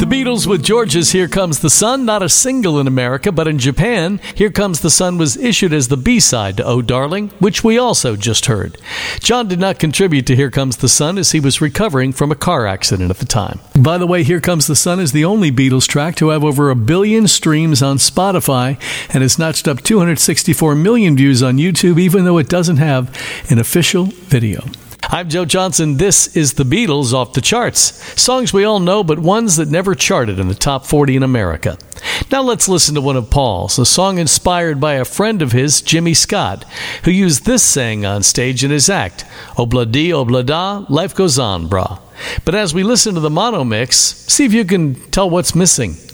The Beatles with George's Here Comes the Sun, not a single in America, but in Japan, Here Comes the Sun was issued as the B-side to Oh Darling, which we also just heard. John did not contribute to Here Comes the Sun as he was recovering from a car accident at the time. By the way, Here Comes the Sun is the only Beatles track to have over 1 billion streams on Spotify and has notched up 264 million views on YouTube, even though it doesn't have an official video. I'm Joe Johnson. This is The Beatles Off the Charts. Songs we all know, but ones that never charted in the top 40 in America. Now let's listen to one of Paul's, a song inspired by a friend of his, Jimmy Scott, who used this saying on stage in his act, "Obla-dee, obla-da, life goes on, brah." But as we listen to the mono mix, see if you can tell what's missing.